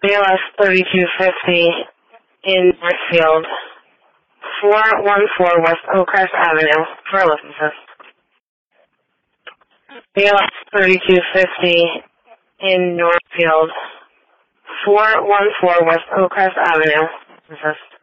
BLS 3250 in Northfield, 414 West Oakcrest Avenue, for a lift assist. BLS 3250 in Northfield, 414 West Oakcrest Avenue, assist.